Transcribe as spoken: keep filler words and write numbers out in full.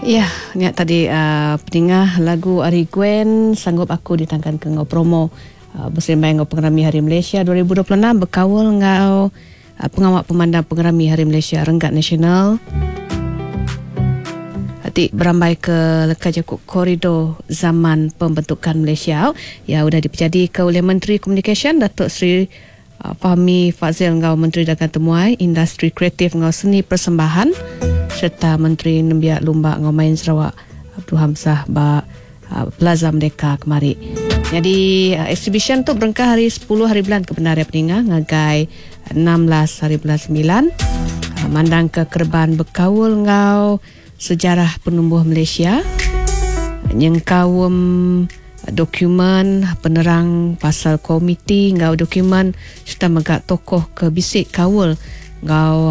Ya, niat tadi uh, pendengar lagu Ari Gwen Sanggup Aku ditangkan ke ngau promo uh, bersembang ngau pengerami Hari Malaysia dua ribu dua puluh enam berkawal ngau uh, pengawal pemandang pengerami Hari Malaysia Renggat Nasional. Hati berambai ke lekat jakuk koridor zaman pembentukan Malaysia ya sudah dipejadi ke oleh Menteri Komunikasi Datuk Seri uh, Fahmi Fadzil ngau Menteri Dagang Temuai, Industri Kreatif ngau Seni Persembahan serta Menteri Nembiak Lumba ngau Main Sarawak Abdul Hamzah ba uh, Plaza Merdeka kemari. Jadi uh, exhibition tu berengkah hari sepuluh hari bulan kebenaran peninga ngagai enam belas hari bulan sembilan uh, mandang ke Kerban berkawul ngau sejarah penumbuh Malaysia nyengkawum dokumen penerang pasal komiti ngau dokumen serta megak tokoh ke bisik kawul ngau